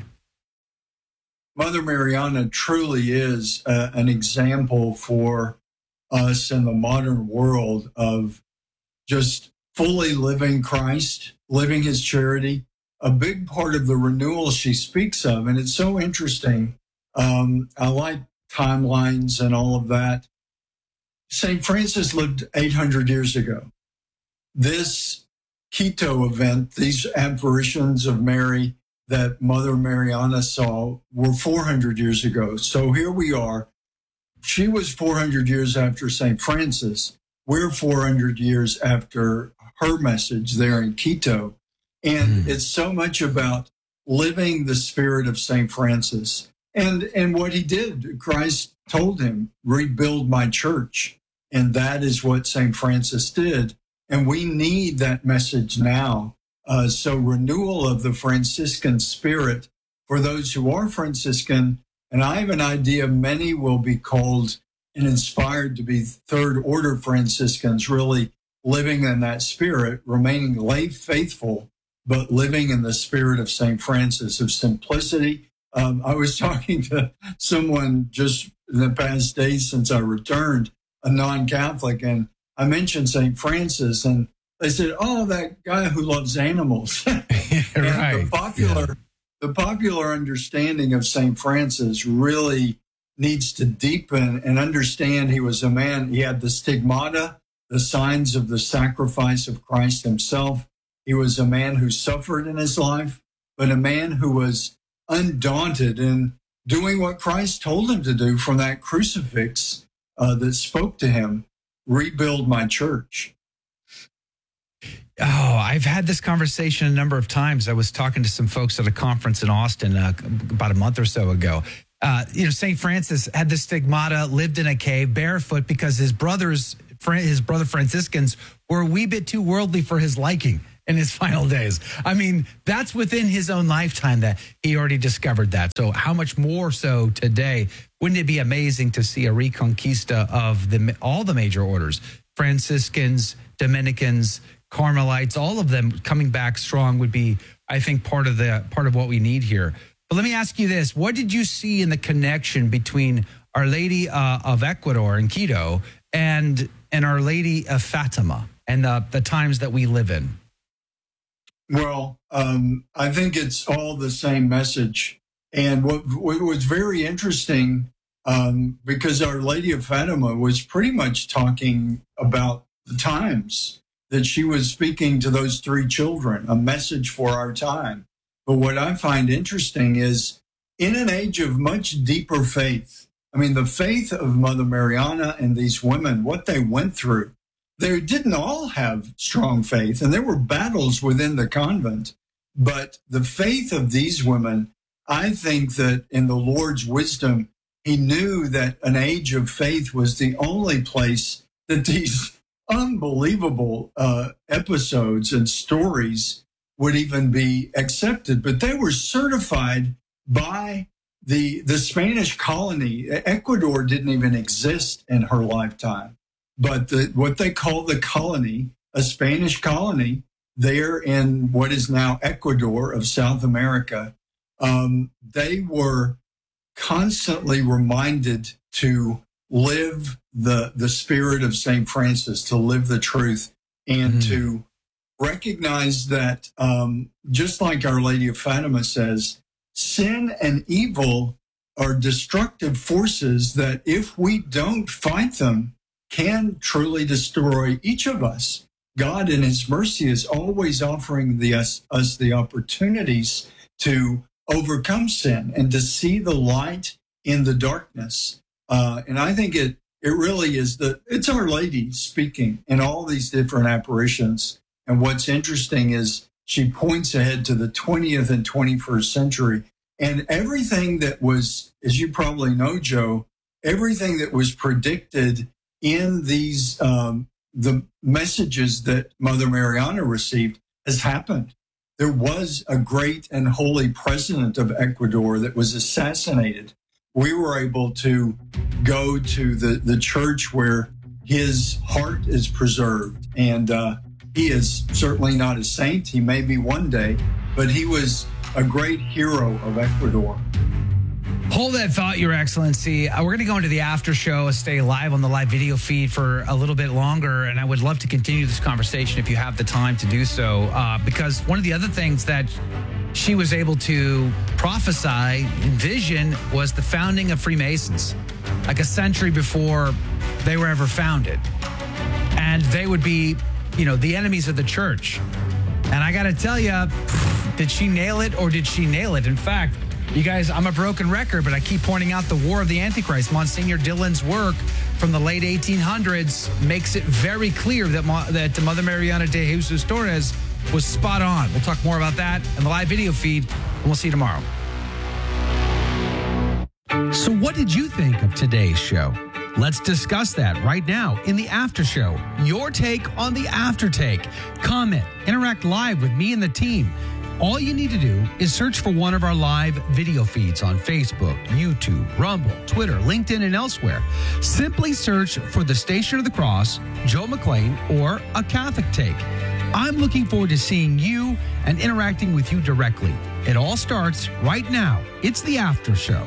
S15: Mother Mariana truly is uh, an example for us in the modern world of just fully living Christ, living his charity. A big part of the renewal she speaks of, and it's so interesting. Um, I like timelines and all of that. Saint Francis lived eight hundred years ago. This Quito event, these apparitions of Mary that Mother Mariana saw were four hundred years ago. So here we are. She was four hundred years after Saint Francis. We're four hundred years after her message there in Quito. And mm. it's so much about living the spirit of Saint Francis. And and what he did, Christ told him, rebuild my church. And that is what Saint Francis did. And we need that message now. Uh, so renewal of the Franciscan spirit for those who are Franciscan. And I have an idea many will be called and inspired to be third order Franciscans, really living in that spirit, remaining lay faithful, but living in the spirit of Saint Francis, of simplicity. Um, I was talking to someone just in the past days since I returned, a non-Catholic, and I mentioned Saint Francis, and they said, "Oh, that guy who loves animals."
S2: Right.
S15: The popular, yeah. the popular understanding of Saint Francis really needs to deepen and understand he was a man. He had the stigmata, the signs of the sacrifice of Christ himself. He was a man who suffered in his life, but a man who was undaunted in doing what Christ told him to do from that crucifix uh, that spoke to him, rebuild my church.
S2: Oh, I've had this conversation a number of times. I was talking to some folks at a conference in Austin uh, about a month or so ago. Uh, you know, Saint Francis had the stigmata, lived in a cave barefoot because his brothers, his brother Franciscans were a wee bit too worldly for his liking in his final days. I mean, that's within his own lifetime that he already discovered that. So how much more so today? Wouldn't it be amazing to see a reconquista of the all the major orders, Franciscans, Dominicans, Carmelites, all of them coming back strong would be, I think, part of the part of what we need here. But let me ask you this. What did you see in the connection between Our Lady uh, of Ecuador in Quito and, and Our Lady of Fatima and the, the times that we live in?
S15: Well, um, I think it's all the same message. And what, what was very interesting, um, because Our Lady of Fatima was pretty much talking about the times that she was speaking to those three children, a message for our time. But what I find interesting is in an age of much deeper faith, I mean, the faith of Mother Mariana and these women, what they went through, they didn't all have strong faith, and there were battles within the convent. But the faith of these women, I think that in the Lord's wisdom, he knew that an age of faith was the only place that these unbelievable uh, episodes and stories would even be accepted. But they were certified by the the Spanish colony. Ecuador didn't even exist in her lifetime. But the, what they call the colony, a Spanish colony there in what is now Ecuador of South America, um, they were constantly reminded to live the the spirit of Saint Francis, to live the truth, and mm. to recognize that, um, just like Our Lady of Fatima says, sin and evil are destructive forces that, if we don't fight them, can truly destroy each of us. God, in his mercy, is always offering the, us, us the opportunities to overcome sin and to see the light in the darkness. Uh, and I think it it really is the it's Our Lady speaking in all these different apparitions. And what's interesting is she points ahead to the twentieth and twenty-first century, and everything that was, as you probably know, Joe, everything that was predicted in these um, the messages that Mother Mariana received has happened. There was a great and holy president of Ecuador that was assassinated. We were able to go to the, the church where his heart is preserved. And uh, he is certainly not a saint. He may be one day, but he was a great hero of Ecuador.
S2: Hold that thought, Your Excellency. Uh, we're going to go into the after show, stay live on the live video feed for a little bit longer. And I would love to continue this conversation if you have the time to do so, uh, because one of the other things that she was able to prophesy, envision, was the founding of Freemasons, like a century before they were ever founded. And they would be, you know, the enemies of the church. And I got to tell you, did she nail it or did she nail it? In fact, you guys, I'm a broken record, but I keep pointing out the War of the Antichrist. Monsignor Dillon's work from the late eighteen hundreds makes it very clear that, Mo- that Mother Mariana de Jesus Torres was spot on. We'll talk more about that in the live video feed, and we'll see you tomorrow. So what did you think of today's show? Let's discuss that right now in the after show. Your take on the after take. Comment, interact live with me and the team. All you need to do is search for one of our live video feeds on Facebook, YouTube, Rumble, Twitter, LinkedIn, and elsewhere. Simply search for the Station of the Cross, Joe McClain, or A Catholic Take. I'm looking forward to seeing you and interacting with you directly. It all starts right now. It's the after show.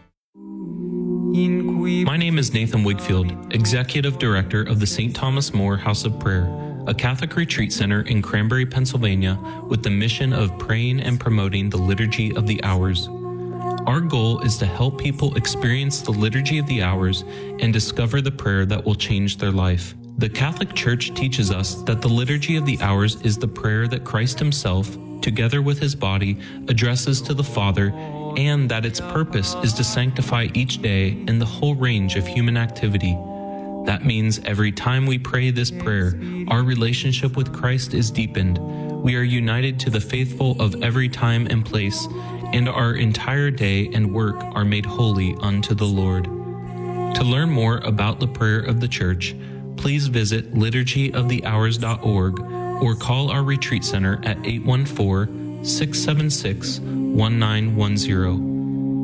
S16: My name is Nathan Wigfield, Executive Director of the Saint Thomas More House of Prayer, a Catholic retreat center in Cranberry, Pennsylvania, with the mission of praying and promoting the Liturgy of the Hours. Our goal is to help people experience the Liturgy of the Hours and discover the prayer that will change their life. The Catholic Church teaches us that the Liturgy of the Hours is the prayer that Christ himself, together with his body, addresses to the Father, and that its purpose is to sanctify each day in the whole range of human activity. That means every time we pray this prayer, our relationship with Christ is deepened. We are united to the faithful of every time and place, and our entire day and work are made holy unto the Lord. To learn more about the prayer of the Church, please visit liturgy of the hours dot org or call our retreat center at eight one four, six seven six, one nine one zero.